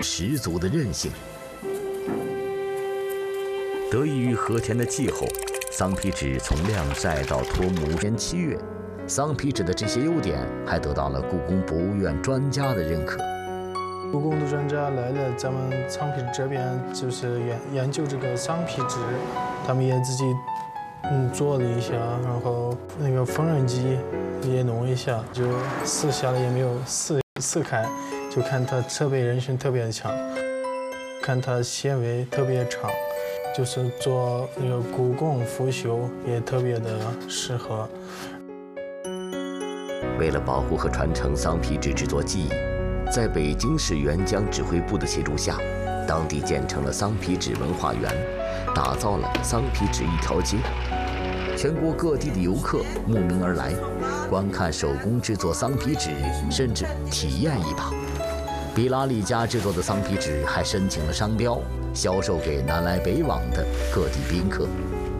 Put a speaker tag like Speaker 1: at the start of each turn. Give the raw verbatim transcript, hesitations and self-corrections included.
Speaker 1: 十足的韧性。得益于和田的气候，桑皮纸从晾晒到脱模间七月。桑皮纸的这些优点还得到了故宫博物院专家的认可。
Speaker 2: 故宫的专家来了咱们桑皮纸这边，就是研研究这个桑皮纸，他们也自己嗯做了一下，然后那个缝纫机也弄一下，就撕下来也没有撕撕开，就看它设备韧性特别的强，看它纤维特别长，就是做那个故宫复修也特别的适合。
Speaker 1: 为了保护和传承桑皮纸制作技艺，在北京市沅江指挥部的协助下，当地建成了桑皮纸文化园，打造了桑皮纸一条街。全国各地的游客慕名而来，观看手工制作桑皮纸，甚至体验一把。比拉里家制作的桑皮纸还申请了商标，销售给南来北往的各地宾客。